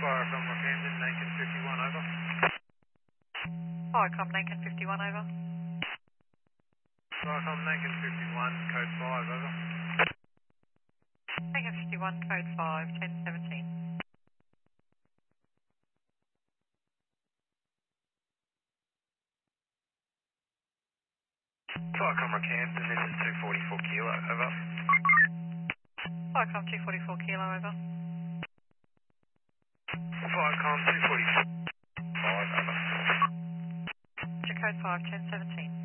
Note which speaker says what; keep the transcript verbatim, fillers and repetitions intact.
Speaker 1: Viacom Camden, Lincoln fifty-one, over.
Speaker 2: Viacom Lincoln fifty-one, over.
Speaker 1: Viacom Lincoln fifty-one, code five, over.
Speaker 2: Lincoln fifty-one, code five, ten seventeen.
Speaker 1: Viacom Camden, this is two forty-four kilo, over.
Speaker 2: Viacom two forty-four kilo, over.
Speaker 1: Viacom two forty-five, over.
Speaker 2: Code five, ten seventeen.